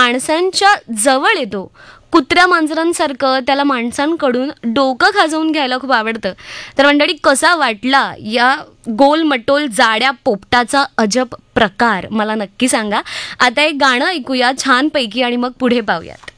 माणसांच्या जवळ येतो. कुत्र्या मांजरांसारखं त्याला माणसांकडून डोकं खाजवून घ्यायला खूप आवडतं. तर मंडळी, कसा वाटला या गोलमटोल जाड्या पोपटाचा अजब प्रकार मला नक्की सांगा. आता एक गाणं ऐकूया छानपैकी आणि मग पुढे पाहूयात.